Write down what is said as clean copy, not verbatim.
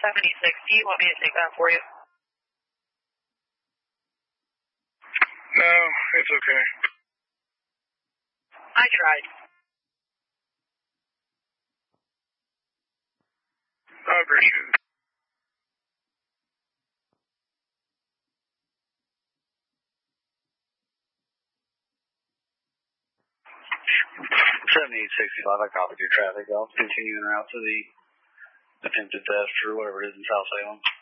76. Do you want me to take that for you? No, it's okay. I tried. I appreciate it. I copied your traffic. I'll continue en route to the attempted theft or whatever it is in South Salem.